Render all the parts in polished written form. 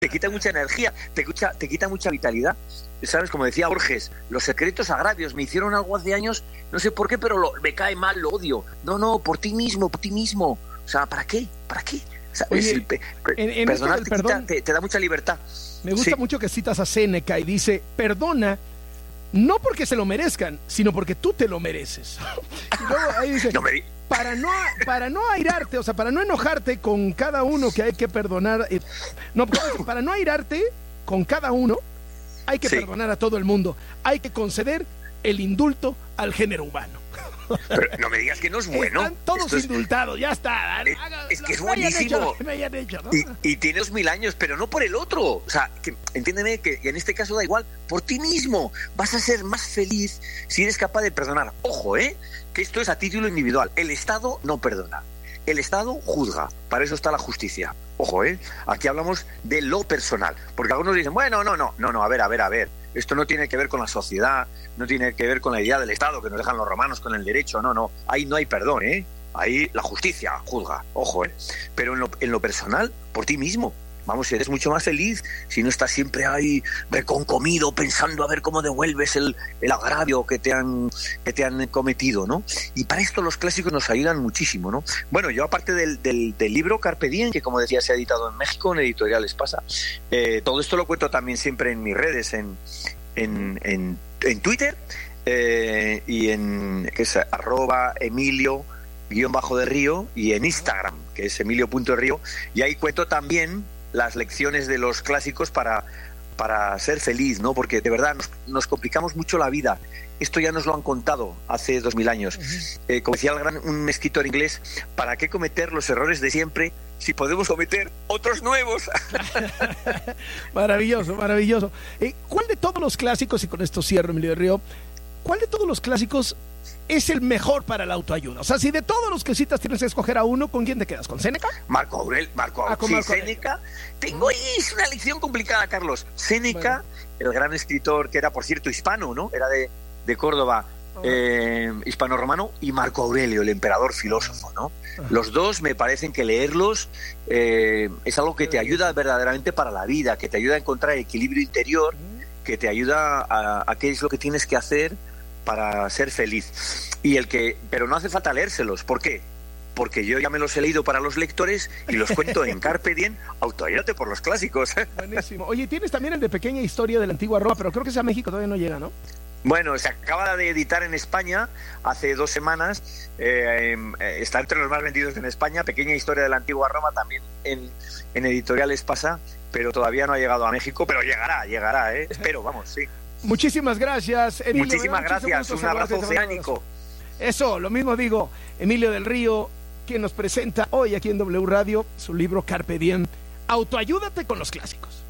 te quita mucha energía, te quita mucha vitalidad. ¿Sabes? Como decía Borges, los secretos agravios. Me hicieron algo hace años, no sé por qué, pero me cae mal, lo odio. No, por ti mismo. O sea, ¿para qué? O sea, Oye, perdonar te da mucha libertad. Me gusta mucho que citas a Séneca y dice, perdona, no porque se lo merezcan, sino porque tú te lo mereces. Y luego ahí dice, para no airarte, o sea, para no enojarte con cada uno que hay que perdonar, para no airarte con cada uno, hay que perdonar a todo el mundo. Hay que conceder el indulto al género humano. Pero no me digas que no es bueno. Están todos indultados, ya está. Es que es buenísimo. ¿No? Y tiene 2000 años, pero no por el otro. O sea, entiéndeme que en este caso da igual. Por ti mismo vas a ser más feliz si eres capaz de perdonar. Ojo, que esto es a título individual. El Estado no perdona. El Estado juzga. Para eso está la justicia. Ojo, aquí hablamos de lo personal. Porque algunos dicen, bueno, no, a ver. Esto no tiene que ver con la sociedad, no tiene que ver con la idea del Estado que nos dejan los romanos con el derecho. No. Ahí no hay perdón, Ahí la justicia juzga. Ojo, Pero en lo personal, por ti mismo. Vamos, eres mucho más feliz si no estás siempre ahí reconcomido pensando a ver cómo devuelves el agravio que te han cometido, ¿no? Y para esto los clásicos nos ayudan muchísimo, ¿no? Bueno, yo aparte del libro Carpe Diem, que como decía se ha editado en México, en Editorial Espasa, todo esto lo cuento también siempre en mis redes, en Twitter y que es @Emilio_de Río, y en Instagram, que es Emilio.Río, y ahí cuento también las lecciones de los clásicos para ser feliz, ¿no? Porque de verdad nos complicamos mucho la vida. Esto ya nos lo han contado hace 2000 años. Como decía un escritor inglés, ¿para qué cometer los errores de siempre si podemos cometer otros nuevos? Maravilloso. ¿Cuál de todos los clásicos, y con esto cierro, Emilio de Río, cuál de todos los clásicos es el mejor para la autoayuda? O sea, si de todos los que citas tienes que escoger a uno, ¿con quién te quedas? ¿Con Séneca? Marco Aurelio. Séneca. Es una lección complicada, Carlos. Séneca, el gran escritor que era, por cierto, hispano, ¿no? Era de Córdoba, hispano-romano, y Marco Aurelio, el emperador filósofo, ¿no? Los dos me parecen que leerlos es algo que te ayuda verdaderamente para la vida, que te ayuda a encontrar equilibrio interior, que te ayuda a qué es lo que tienes que hacer para ser feliz. Pero no hace falta leérselos. ¿Por qué? Porque yo ya me los he leído para los lectores y los cuento en Carpe Diem, autoayúdate por los clásicos. Buenísimo. Oye, tienes también el de Pequeña Historia de la Antigua Roma, pero creo que ese a México todavía no llega, ¿no? Bueno, se acaba de editar en España hace 2 semanas, está entre los más vendidos en España, Pequeña Historia de la Antigua Roma, también en Editorial Espasa, pero todavía no ha llegado a México, pero llegará, espero, vamos, sí. Muchísimas gracias, Emilio. Muchísimas gracias, un abrazo oceánico. Eso, lo mismo digo, Emilio del Río, quien nos presenta hoy aquí en W Radio su libro Carpe Diem, autoayúdate con los clásicos.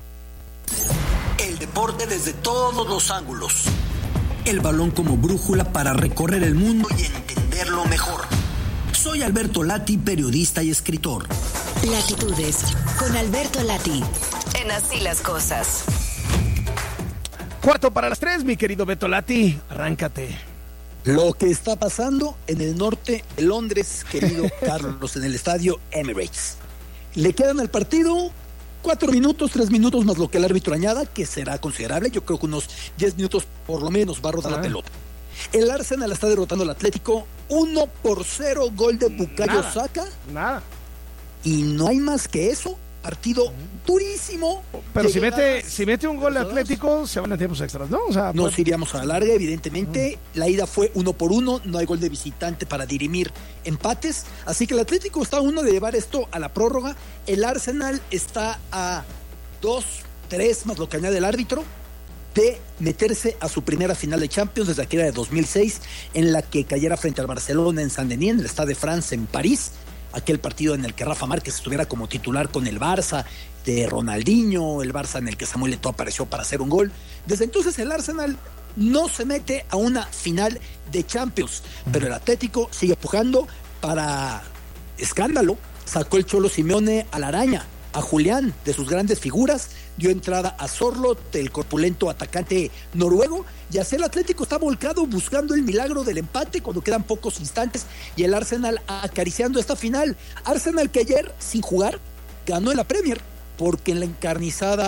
El deporte desde todos los ángulos. El balón como brújula para recorrer el mundo y entenderlo mejor. Soy Alberto Lati, periodista y escritor. Latitudes con Alberto Lati. En Así las Cosas. 2:45, mi querido Beto Lati, arráncate. Lo que está pasando en el norte de Londres, querido Carlos, en el estadio Emirates. Le quedan al partido 4 minutos, 3 minutos más lo que el árbitro añada, que será considerable. Yo creo que unos 10 minutos por lo menos va a rodar la pelota. El Arsenal está derrotando al Atlético 1-0, gol de Bukayo Saka. Nada. Y no hay más que eso. Partido durísimo. Pero si mete un gol Atlético, se van a tiempos extras, ¿no? O sea, nos iríamos a la larga, evidentemente. La ida fue 1-1, no hay gol de visitante para dirimir empates. Así que el Atlético está a 1 de llevar esto a la prórroga. El Arsenal está a 2-3 más lo que añade el árbitro de meterse a su primera final de Champions desde aquella de 2006, en la que cayera frente al Barcelona en Saint-Denis, en el Stade de France en París. Aquel partido en el que Rafa Márquez estuviera como titular con el Barça, de Ronaldinho, el Barça en el que Samuel Eto'o apareció para hacer un gol. Desde entonces el Arsenal no se mete a una final de Champions, pero el Atlético sigue empujando. Para escándalo, sacó el Cholo Simeone a la araña, a Julián, de sus grandes figuras, dio entrada a Sorloth, el corpulento atacante noruego, y así el Atlético está volcado buscando el milagro del empate cuando quedan pocos instantes, y el Arsenal acariciando esta final. Arsenal que ayer, sin jugar, ganó en la Premier, porque en la encarnizada